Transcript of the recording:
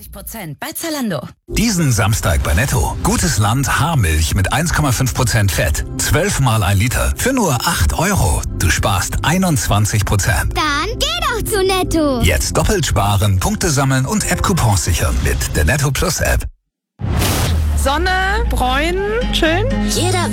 20% bei Zalando. Diesen Samstag bei Netto. Gutes Land Haarmilch mit 1,5% Fett. 12 mal 1 Liter für nur 8 €. Du sparst 21%. Dann geh doch zu Netto. Jetzt doppelt sparen, Punkte sammeln und App-Coupons sichern mit der Netto Plus App. Sonne, Bräunen, schön. Jeder